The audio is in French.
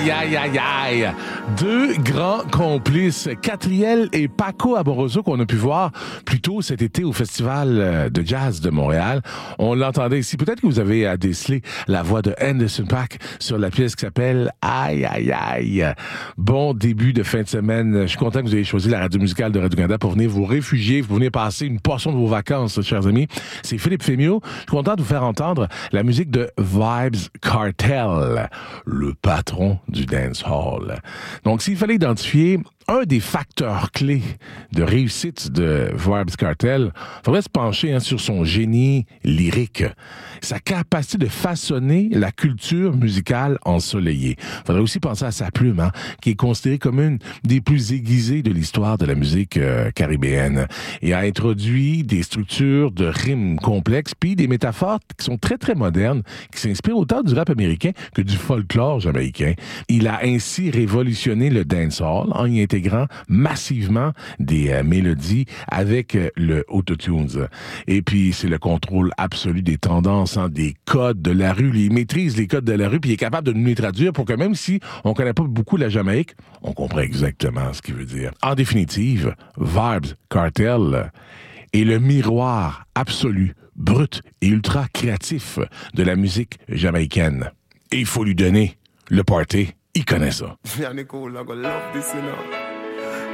Aïe, aïe, aïe, aïe. Deux grands complices, Catriel et Paco Amoroso, qu'on a pu voir plus tôt cet été au Festival de jazz de Montréal. On l'entendait ici. Peut-être que vous avez décelé la voix de Anderson .Paak sur la pièce qui s'appelle Aïe, aïe, aïe. Bon début de fin de semaine. Je suis content que vous ayez choisi la radio musicale de Radio-Canada pour venir vous réfugier, pour venir passer une portion de vos vacances, chers amis. C'est Philippe Fémiot. Je suis content de vous faire entendre la musique de Vybz Kartel, le patron du dancehall. Donc, s'il fallait identifier un des facteurs clés de réussite de Vybz Kartel, il faudrait se pencher sur son génie lyrique, sa capacité de façonner la culture musicale ensoleillée. Il faudrait aussi penser à sa plume, qui est considérée comme une des plus aiguisées de l'histoire de la musique caribéenne, et a introduit des structures de rimes complexes, puis des métaphores qui sont très, très modernes, qui s'inspirent autant du rap américain que du folklore jamaïcain. Il a ainsi révolutionné le dancehall en y intégrant massivement des mélodies avec le autotunes. Et puis, c'est le contrôle absolu des tendances, des codes de la rue. Il maîtrise les codes de la rue, puis il est capable de nous les traduire pour que même si on connaît pas beaucoup la Jamaïque, on comprend exactement ce qu'il veut dire. En définitive, Vybz Kartel est le miroir absolu, brut et ultra créatif de la musique jamaïcaine. Et il faut lui donner le party. Il connaît ça. Yeah, Nicole, I go love this, you know.